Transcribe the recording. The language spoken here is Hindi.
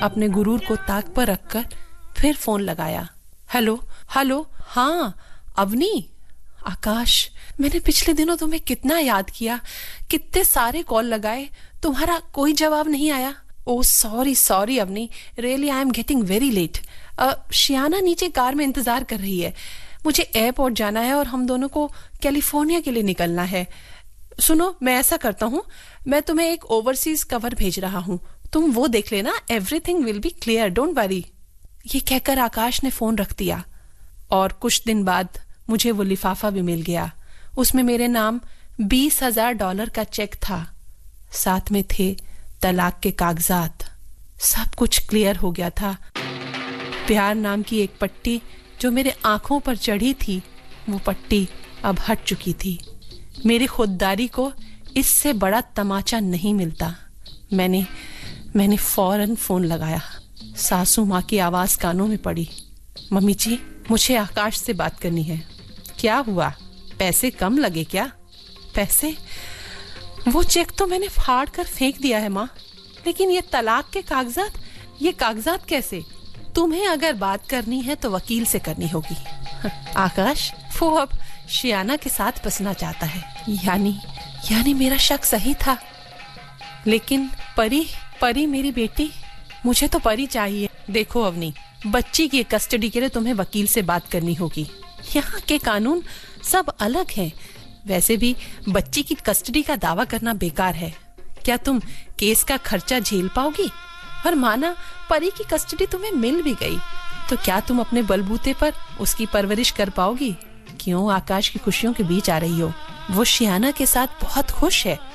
अपने गुरूर को ताक पर रखकर फिर फोन लगाया। हेलो हेलो, हाँ अवनी। आकाश, मैंने पिछले दिनों तुम्हें कितना याद किया, कितने सारे कॉल लगाए, तुम्हारा कोई जवाब नहीं आया। Oh sorry Avani, really I am getting very late. शियाना नीचे कार में इंतजार कर रही है। मुझे एयरपोर्ट जाना है और हम दोनों को कैलिफोर्निया के लिए निकलना है। सुनो, मैं ऐसा करता हूँ, मैं तुम्हें एक ओवरसीज कवर भेज रहा हूँ, तुम वो देख लेना। Everything will be clear, don't worry. ये कहकर आकाश ने फोन रख दिया और कुछ दिन बाद मुझे वो लिफाफा भी मिल गया। उसमें मेरे नाम $20,000 का चेक था, साथ में थे तलाक के कागजात। सब कुछ क्लियर हो गया था। प्यार नाम की एक पट्टी जो मेरे आंखों पर चढ़ी थी, वो पट्टी अब हट चुकी थी। मेरी खुददारी को इससे बड़ा तमाचा नहीं मिलता। मैंने फौरन फोन लगाया। सासू माँ की आवाज कानों में पड़ी। मम्मी जी, मुझे आकाश से बात करनी है। क्या हुआ, पैसे कम लगे क्या? पैसे? वो चेक तो मैंने फाड़ कर फेंक दिया है माँ, लेकिन ये तलाक के कागजात, ये कागजात कैसे? तुम्हें अगर बात करनी है तो वकील से करनी होगी। आकाश, वो अब शियाना के साथ बसना चाहता है। यानी मेरा शक सही था। लेकिन परी मेरी बेटी, मुझे तो परी चाहिए। देखो अवनी, बच्ची की कस्टडी के लिए तुम्हें वकील से बात करनी होगी। यहाँ के कानून सब अलग हैं। वैसे भी बच्ची की कस्टडी का दावा करना बेकार है। क्या तुम केस का खर्चा झेल पाओगी? और माना परी की कस्टडी तुम्हें मिल भी गई, तो क्या तुम अपने बलबूते पर उसकी परवरिश कर पाओगी? क्यों आकाश की खुशियों के बीच आ रही हो? वो शियाना के साथ बहुत खुश है।